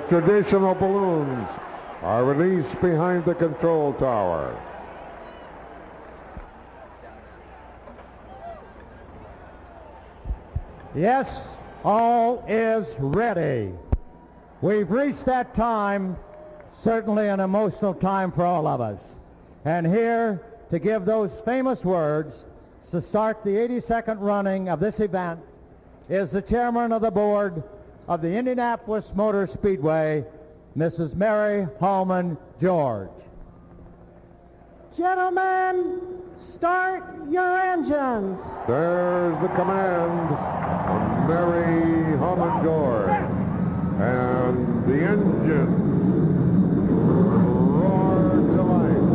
traditional balloons are released behind the control tower. Yes, all is ready. We've reached that time, certainly an emotional time for all of us. And here to give those famous words to start the 82nd running of this event is the chairman of the board of the Indianapolis Motor Speedway, Mrs. Mary Holman George. Gentlemen, start your engines. There's the command of Mary Holman George. And the engines roar to life.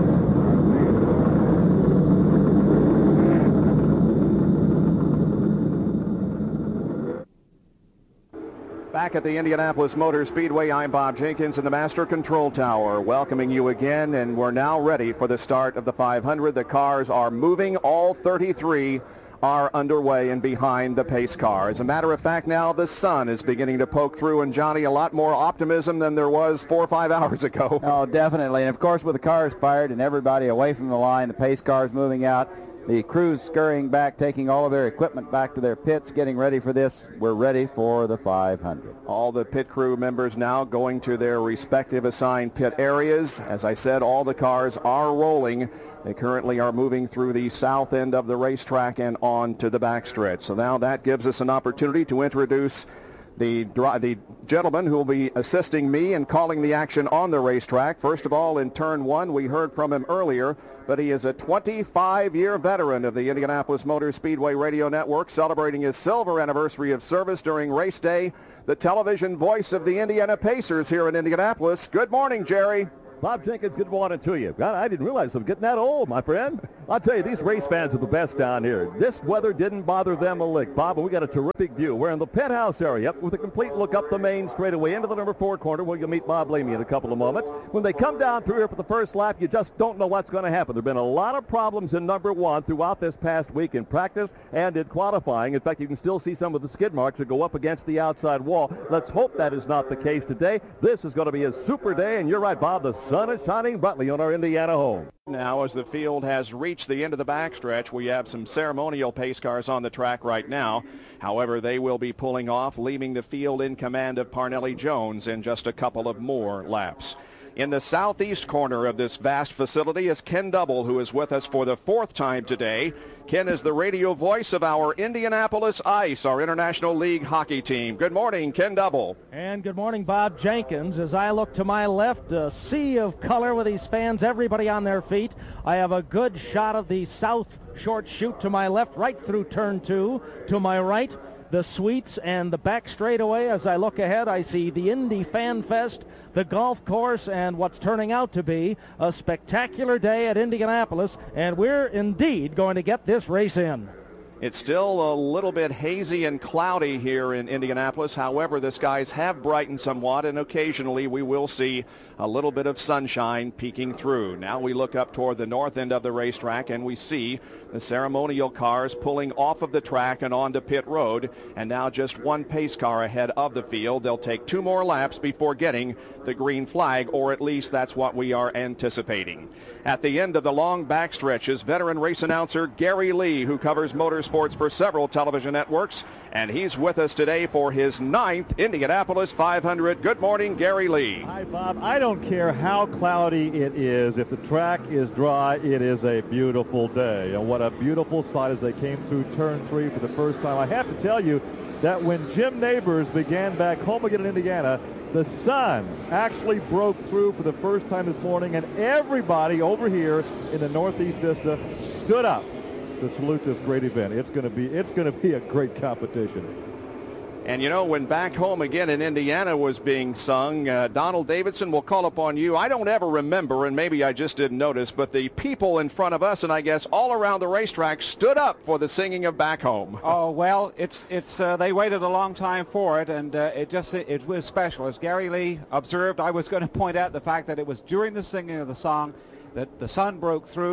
Back at the Indianapolis Motor Speedway, I'm Bob Jenkins in the Master Control Tower, welcoming you again, and we're now ready for the start of the 500. The cars are moving. All 33 are underway and behind the pace car. As a matter of fact, now the sun is beginning to poke through, and Johnny, a lot more optimism than there was 4 or 5 hours ago. Oh, definitely. And of course, with the cars fired and everybody away from the line, the pace cars moving out, the crews scurrying back, taking all of their equipment back to their pits, getting ready for this. We're ready for the 500. All the pit crew members now going to their respective assigned pit areas. As I said, all the cars are rolling. They currently are moving through the south end of the racetrack and on to the backstretch. So now that gives us an opportunity to introduce the gentleman who will be assisting me in calling the action on the racetrack. First of all, in turn one, we heard from him earlier, but he is a 25-year veteran of the Indianapolis Motor Speedway Radio Network, celebrating his silver anniversary of service during race day. The television voice of the Indiana Pacers here in Indianapolis. Good morning, Jerry. Bob Jenkins, good morning to you. God, I didn't realize I'm getting that old, my friend. I'll tell you, these race fans are the best down here. This weather didn't bother them a lick, Bob, and we got a terrific view. We're in the penthouse area with a complete look up the main straightaway into the number 4 corner where you'll meet Bob Lamy in a couple of moments. When they come down through here for the first lap, you just don't know what's going to happen. There have been a lot of problems in number 1 throughout this past week in practice and in qualifying. In fact, you can still see some of the skid marks that go up against the outside wall. Let's hope that is not the case today. This is going to be a super day, and you're right, Bob, the sun is shining brightly on our Indiana home. Now, as the field has reached the end of the backstretch, we have some ceremonial pace cars on the track right now. However, they will be pulling off, leaving the field in command of Parnelli Jones in just a couple of more laps. In the southeast corner of this vast facility is Ken Double, who is with us for the 4th time today. Ken is the radio voice of our Indianapolis Ice, our International League hockey team. Good morning, Ken Double. And good morning, Bob Jenkins. As I look to my left, a sea of color with these fans, everybody on their feet. I have a good shot of the south short chute to my left, right through turn 2. To my right, the suites and the back straightaway. As I look ahead, I see the Indy Fan Fest, the golf course, and what's turning out to be a spectacular day at Indianapolis, and we're indeed going to get this race in. It's still a little bit hazy and cloudy here in Indianapolis. However, the skies have brightened somewhat, and occasionally we will see a little bit of sunshine peeking through. Now we look up toward the north end of the racetrack, and we see the ceremonial cars pulling off of the track and onto pit road, and now just one pace car ahead of the field. They'll take 2 more laps before getting the green flag, or at least that's what we are anticipating. At the end of the long backstretch is veteran race announcer Gary Lee, who covers motorsports for several television networks, and he's with us today for his 9th Indianapolis 500. Good morning, Gary Lee. Hi, Bob. I don't care how cloudy it is. If the track is dry, it is a beautiful day. And what a beautiful sight as they came through turn 3 for the first time. I have to tell you that when Jim Neighbors began back home again in Indiana, the sun actually broke through for the first time this morning, and everybody over here in the Northeast Vista stood up to salute this great event. It's going to be a great competition. And you know, when Back Home Again in Indiana was being sung, Donald Davidson, will call upon you. I don't ever remember, and maybe I just didn't notice, but the people in front of us, and I guess all around the racetrack, stood up for the singing of Back Home. Oh, well, it's they waited a long time for it, and it was special. As Gary Lee observed, I was going to point out the fact that it was during the singing of the song that the sun broke through.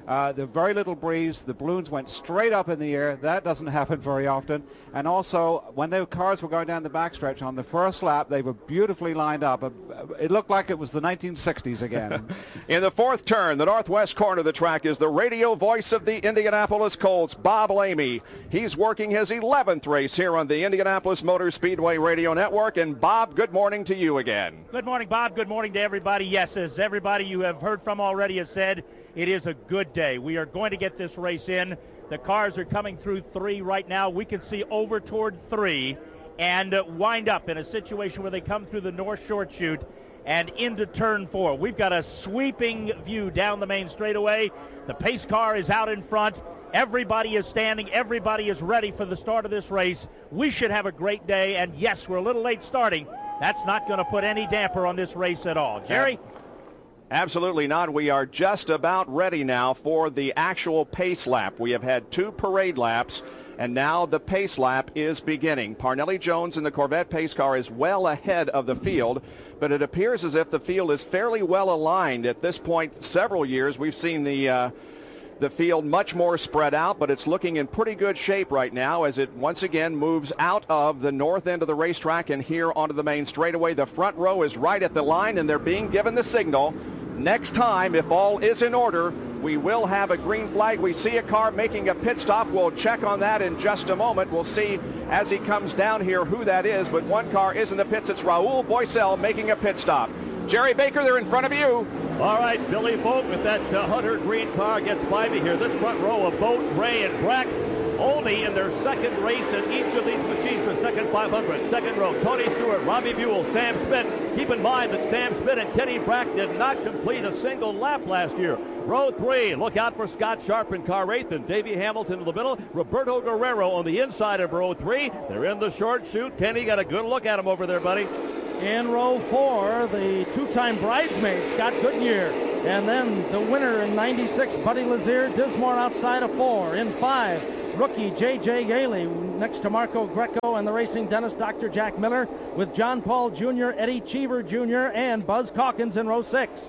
The very little breeze, the balloons went straight up in the air. That doesn't happen very often. And also, when the cars were going down the backstretch on the first lap, they were beautifully lined up. It looked like it was the 1960s again. In the fourth turn, the northwest corner of the track, is the radio voice of the Indianapolis Colts, Bob Lamey. He's working his 11th race here on the Indianapolis Motor Speedway Radio Network. And Bob, good morning to you again. Good morning, Bob. Good morning to everybody. Yes, as everybody you have heard from already has said, it is a good day. We are going to get this race in. The cars are coming through 3 right now. We can see over toward 3 and wind up in a situation where they come through the north short chute and into turn 4. We've got a sweeping view down the main straightaway. The pace car is out in front. Everybody is standing. Everybody is ready for the start of this race. We should have a great day. And yes, we're a little late starting. That's not going to put any damper on this race at all. Jerry? Absolutely not. We are just about ready now for the actual pace lap. We have had 2 parade laps, and now the pace lap is beginning. Parnelli Jones in the Corvette pace car is well ahead of the field, but it appears as if the field is fairly well aligned. At this point, several years, we've seen the field much more spread out, but it's looking in pretty good shape right now as it once again moves out of the north end of the racetrack and here onto the main straightaway. The front row is right at the line, and they're being given the signal. Next time, if all is in order, we will have a green flag. We see a car making a pit stop. We'll check on that in just a moment. We'll see as he comes down here who that is, but one car is in the pits. It's Raul Boesel making a pit stop. Jerry Baker, they're in front of you. All right, Billy Vogt with that Hunter green car gets by me here. This front row of Vogt, Ray, and Brack only in their second race in each of these machines, the second 500. Second row, Tony Stewart, Robbie Buell, Sam Smith. Keep in mind that Sam Smith and Kenny Brack did not complete a single lap last year. Row 3, look out for Scott Sharp in car 8, and Davey Hamilton in the middle. Roberto Guerrero on the inside of row 3. They're in the short chute. Kenny, got a good look at him over there, buddy. In row 4, the 2-time bridesmaid, Scott Goodyear. And then the winner in 96, Buddy Lazier. Dismore outside of 4. In 5, rookie J.J. Yaley next to Marco Greco and the racing dentist Dr. Jack Miller, with John Paul Jr., Eddie Cheever Jr., and Buzz Calkins in row 6.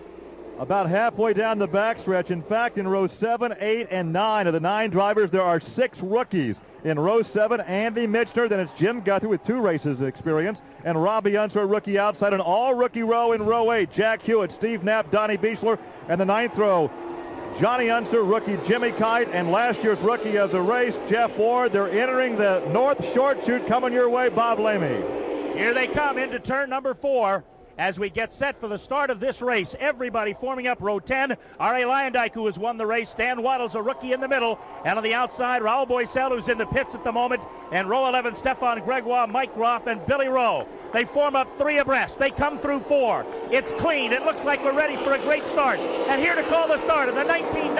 About halfway down the backstretch. In fact, in row 7, 8, and 9 of the 9 drivers, there are 6 rookies. In row 7, Andy Michner, then it's Jim Guthrie with 2 races experience, and Robbie Unser, rookie outside. An all-rookie row in row 8, Jack Hewitt, Steve Knapp, Donnie Beechler, and the 9th row, Johnny Unser, rookie Jimmy Kite, and last year's rookie of the race, Jeff Ward. They're entering the north short chute. Coming your way, Bob Lamey. Here they come into turn number 4. As we get set for the start of this race, everybody forming up row 10. R.A. Lyondike, who has won the race. Stan Waddle's a rookie in the middle. And on the outside, Raul Boesel, who's in the pits at the moment. And row 11, Stefan Gregoire, Mike Groff, and Billy Rowe. They form up 3 abreast. They come through 4. It's clean. It looks like we're ready for a great start. And here to call the start of the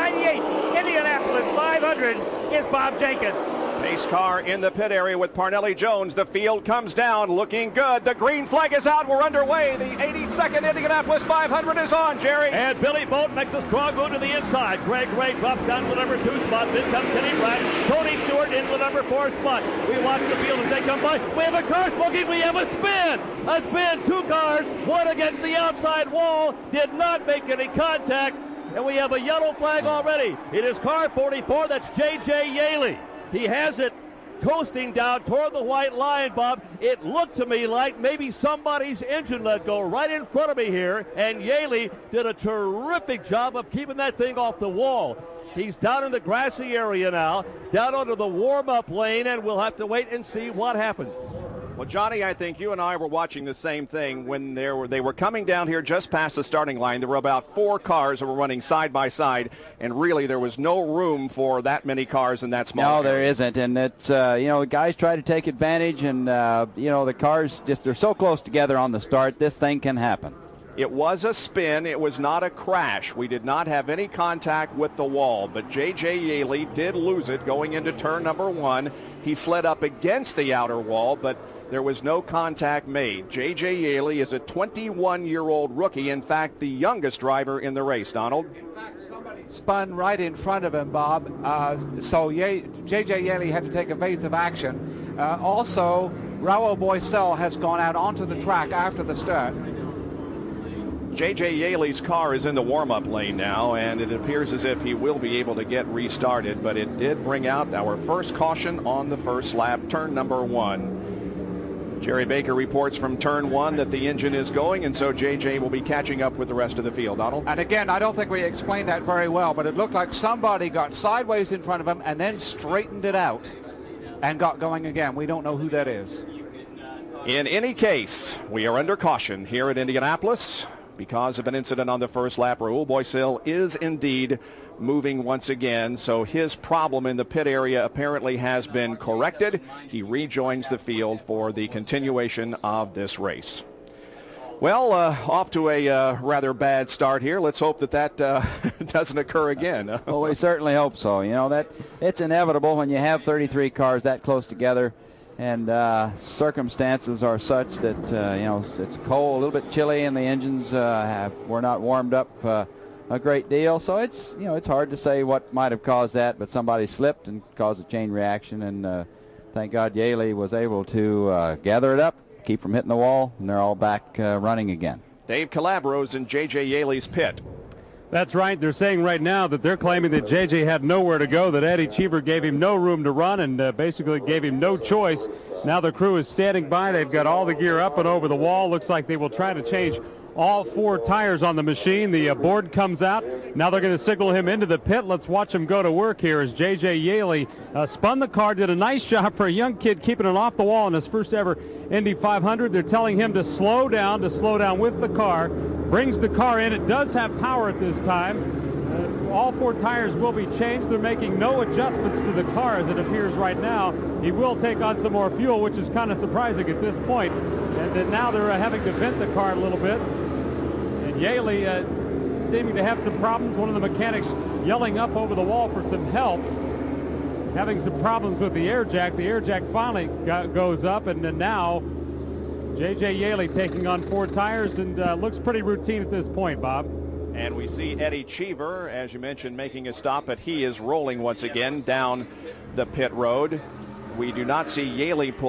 1998 Indianapolis 500 is Bob Jenkins. Pace car in the pit area with Parnelli Jones. The field comes down, looking good. The green flag is out. We're underway. The 82nd Indianapolis 500 is on, Jerry. And Billy Vogt makes a strong move to the inside. Greg Ray drops down to the number 2 spot. This comes Kenny Brack. Tony Stewart into the number 4 spot. We watch the field as they come by. We have a car smoking. We have a spin. A spin. 2 cars. One against the outside wall. Did not make any contact. And we have a yellow flag already. It is car 44. That's J.J. Yaley. He has it coasting down toward the white line, Bob. It looked to me like maybe somebody's engine let go right in front of me here, and Yaley did a terrific job of keeping that thing off the wall. He's down in the grassy area now, down onto the warm-up lane, and we'll have to wait and see what happens. Well, Johnny, I think you and I were watching the same thing when they were coming down here just past the starting line. There were about 4 cars that were running side by side, and really there was no room for that many cars in that small No, there isn't, and it's, guys try to take advantage, and, the cars they're so close together on the start, this thing can happen. It was a spin. It was not a crash. We did not have any contact with the wall, but J.J. Yaley did lose it going into turn number 1. He slid up against the outer wall, but there was no contact made. J.J. Yaley is a 21-year-old rookie, in fact, the youngest driver in the race. Donald? In fact, somebody spun right in front of him, Bob. So J.J. Yaley had to take evasive action. Also, Raul Boesel has gone out onto the track after the start. J.J. Yaley's car is in the warm-up lane now, and it appears as if he will be able to get restarted, but it did bring out our first caution on the first lap, turn number 1. Jerry Baker reports from turn 1 that the engine is going, and so J.J. will be catching up with the rest of the field. Donald? And again, I don't think we explained that very well, but it looked like somebody got sideways in front of him and then straightened it out and got going again. We don't know who that is. In any case, we are under caution here at Indianapolis because of an incident on the first lap. Raul Boesel is indeed moving once again, so his problem in the pit area apparently has been corrected. He rejoins the field for the continuation of this race. Well, off to a rather bad start here. Let's hope that doesn't occur again. Well, we certainly hope so. You know, that it's inevitable when you have 33 cars that close together, and circumstances are such that you know, it's cold, a little bit chilly, and the engines were not warmed up a great deal. So it's, you know, it's hard to say what might have caused that, but somebody slipped and caused a chain reaction, and thank God Yaley was able to gather it up, keep from hitting the wall, and they're all back running again. Dave Calabro's in J.J. Yaley's pit. That's right. They're saying right now that they're claiming that J.J. had nowhere to go, that Eddie Cheever gave him no room to run and basically gave him no choice. Now the crew is standing by. They've got all the gear up and over the wall. Looks like they will try to change all 4 tires on the machine. The board comes out. Now they're going to signal him into the pit. Let's watch him go to work here as J.J. Yaley spun the car, did a nice job for a young kid keeping it off the wall in his first ever Indy 500. They're telling him to slow down with the car. Brings the car in. It does have power at this time. All 4 tires will be changed. They're making no adjustments to the car as it appears right now. He will take on some more fuel, which is kind of surprising at this point. And then now they're having to vent the car a little bit. And Yaley seeming to have some problems. One of the mechanics yelling up over the wall for some help. Having some problems with the air jack. The air jack finally goes up, and then now J.J. Yaley taking on 4 tires, and looks pretty routine at this point, Bob. And we see Eddie Cheever, as you mentioned, making a stop, but he is rolling once again down the pit road. We do not see Yaley pull